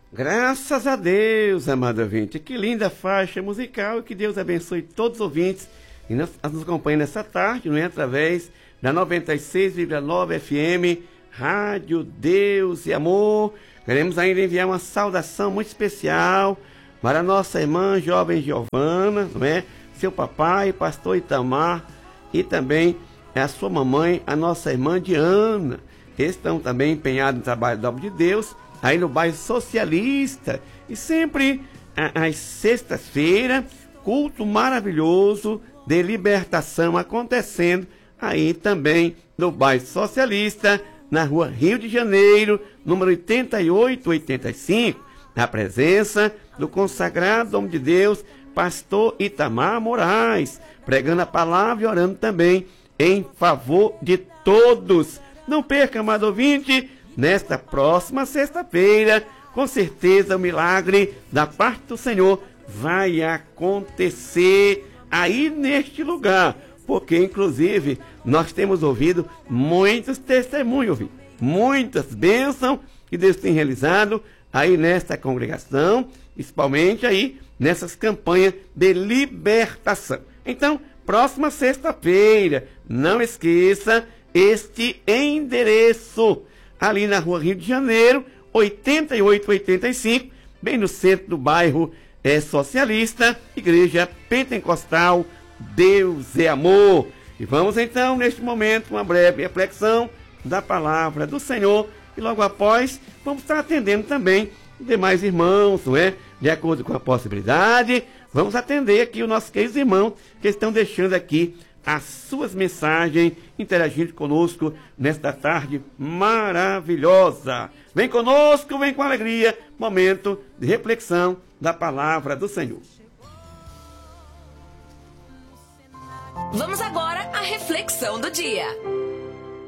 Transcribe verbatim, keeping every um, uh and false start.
Graças a Deus, amado ouvinte. Que linda faixa musical e que Deus abençoe todos os ouvintes que nos, nos acompanham nessa tarde, não é? Através da noventa e seis vírgula nove F M, Rádio Deus e Amor. Queremos ainda enviar uma saudação muito especial para a nossa irmã jovem Giovana, não é? Seu papai, pastor Itamar, e também a sua mamãe, a nossa irmã Diana, que estão também empenhados no trabalho da obra de Deus, aí no bairro Socialista. E sempre às sextas-feiras, culto maravilhoso de libertação acontecendo aí também no bairro Socialista, na rua Rio de Janeiro, número oitenta e oito oitenta e cinco, na presença do consagrado homem de Deus, pastor Itamar Moraes, pregando a palavra e orando também em favor de todos. Não perca, amado ouvinte, nesta próxima sexta-feira, com certeza o milagre da parte do Senhor vai acontecer aí neste lugar, porque inclusive nós temos ouvido muitos testemunhos, muitas bênçãos que Deus tem realizado aí nesta congregação, principalmente aí nessas campanhas de libertação. Então, próxima sexta-feira, não esqueça este endereço, ali na rua Rio de Janeiro, oitenta e oito oitenta e cinco, bem no centro do bairro é, Socialista, Igreja Pentecostal Deus é Amor. E vamos então, neste momento, uma breve reflexão da palavra do Senhor, e logo após, vamos estar atendendo também os demais irmãos, não é? De acordo com a possibilidade, vamos atender aqui os nossos queridos irmãos que estão deixando aqui as suas mensagens, interagindo conosco nesta tarde maravilhosa. Vem conosco, vem com alegria, momento de reflexão da palavra do Senhor. Vamos agora à reflexão do dia.